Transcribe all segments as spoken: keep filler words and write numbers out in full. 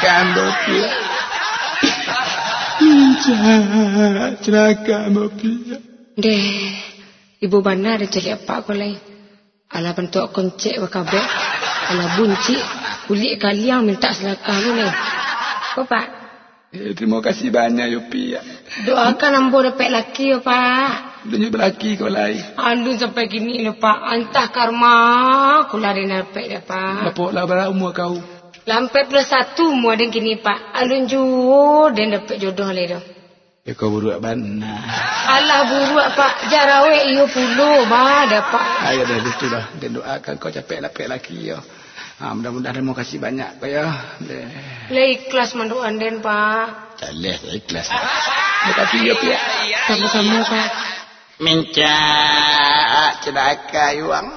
mopi. Minca celaka mopi. Deh, ibu benar dia cari apa kau lain. Ala bentuk koncek wakabe. Ala bunci kulit kaliang minta selakah lu ni. Kau pak? Eh, terima kasih banyak Yopi. Doakan ambo dapat laki ya pak. Dunia berlaki kau lain. Alun sampai gini ni pak. Antah karma aku lari dapat dah pak. Berapa lah umur kau? Lampai plus satu umur dan kini pak. Alun jujur dan dapat jodoh le dah. Ya kau buruk benar. Alah buruk pak. Jarawe iyo puluh bah dapat. Ayo dah itu dah. Dan doakan kau capek dapat laki ya. Ha, mudah-mudahan terima kasih banyak kau ya. Le ikhlas manduan den pak. Jelas ikhlas. Terima kasih ya Pia. Sama-sama pak. Minca celaka yuang.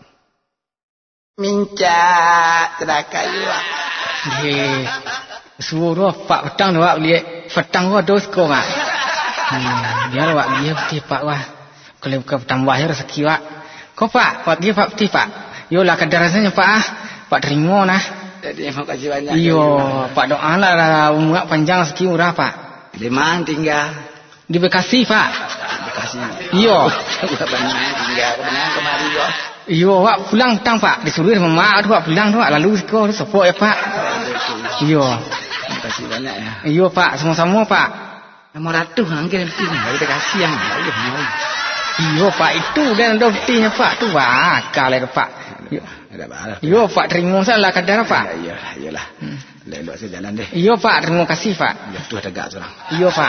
Minca celaka yuang. Hei, suruh pak petang doa beli petang gua dos kau mak. Hmm, dia awak dia peti pak wah. Kalau bukan petang wah rezeki wak. Kau pak, pak dia pak peti pak. Yolah kadar rasanya pak ah. Pak terima nah. Jadi terima kasih banyak. Iyo, pak doa lah umur panjang rezeki murah pak. Di mana tinggal? Di Bekasi pak. Bekasi. Iyo. Bukan banyak tinggal benar kemari yo. Iyo, wak pulang tang pak. Disuruh sama mak tu wak pulang tu wak lalu sekolah support ya pak. Iyo. Terima kasih banyak ya. Iyo pak, sama-sama pak. Nama ratu angin mesti ni. Kita kasih yang lain. Iyo pak, itu kan ada buktinya pak tu wak. Kalau pak. Iyo. Ada bahagia. Iyo pak, terima salah kadar pak. Ya, iyalah. Hmm. Lelok saya jalan deh. Iyo pak, terima kasih pak. Ya, tu ada gak seorang. Iyo pak.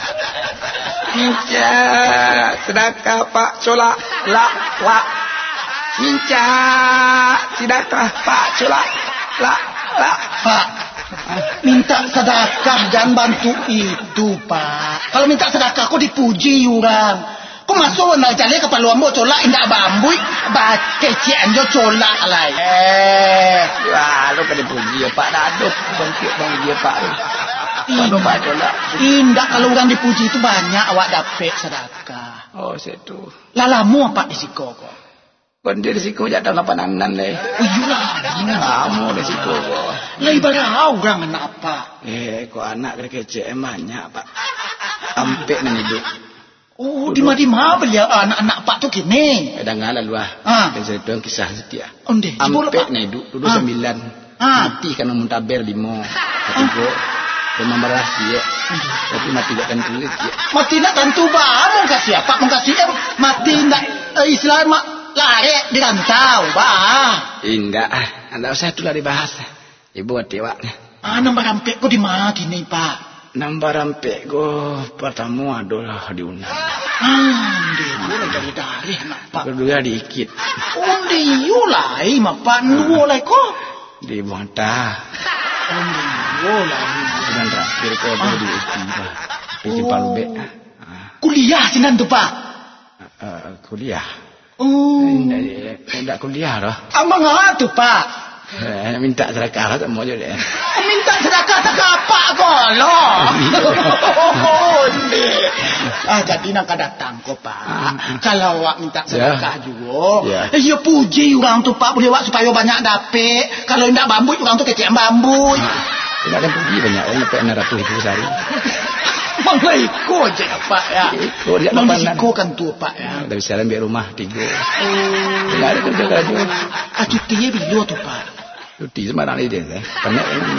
Minca sedekah pak solak la la. Minca sedekah pak solak la la. Pak, minta sedekah dan bantu itu pak. Kalau minta sedekah kau dipuji orang. Kau masuk nak jalan kepala ambo colak indak bambui, baca cian jo colak lah. Eh, wah, lu kena puji ya Pak Daduk, bangkit bang dia Pak. Pak lu Pak colak. Indak kalau orang dipuji itu banyak awak dapat sedekah. Oh, situ. Lalamu apa risiko kau? Kondir risiko jatuh lapan anan le. Iyalah, kamu risiko kau. Lah ibarat orang anak apa? Eh, kau anak kecil banyak Pak. Sampai nan hidup. Oh, di mana-mana beliau anak-anak pak tu kini. Kadang lalu ah. Ah. Saya tuang kisah setia. Onde. Ampe ni duduk duduk ah. sembilan. Ah. Mati kerana muntaber lima. Ketiga. Ah. Rumah merah dia. Tapi mati tak tentu dia. Mati nak tentu bah. Mau kasih apa? Mau kasih eh, mati nak eh, Islam mak lari di rantau bah. Indah. Anda usah tu lah dibahas. Ibu hati awak. Ah, nombor ampe ko di mana kini pak? Nampak rampek go pertama adalah di Unan. Ah, dia boleh dari dari nampak. Kedua dikit. Oh, dia yulai mapan yulai ko. Di Muanta. Oh, dia yulai. Dan terakhir ko ah. Di Utiba. Di Palbe. Kuliah sinan tu pak. Uh, kuliah. Oh. Tidak kuliah dah. Amang apa tu pak? Eh, minta sedekah lah tak mau je dia. Minta sedekah tak apa kau loh. Ah, jadi nak datang ko pak. Kalau awak minta sedekah juga. Eh, ya puji orang tu pak boleh awak supaya banyak dapat. Kalau tidak bambu orang tu kecil bambu. Tidak ada puji banyak orang dapat enam ratus ribu sehari. Mangga iko je pak ya. Iko dia mangga iko kan tu pak ya. Dah bisa ambil rumah tiga. Tidak ada kerja kerja. Ah, cuti bila tu pak? Cuti sembarang ni dia. Banyak